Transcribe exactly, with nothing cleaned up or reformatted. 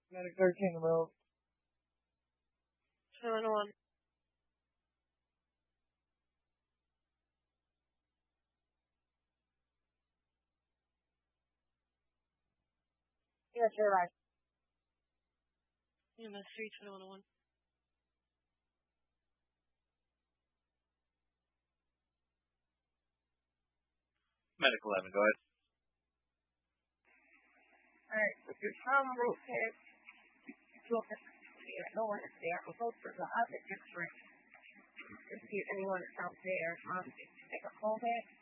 Medic thirteen to move. seven one. Yes, you're right. E M S three, twenty-one oh one. Medic eleven, go ahead. Alright, if you're from Route six, look at yeah, no one is there. We'll go for the other district. If you, anyone that's out there, um, take a call back.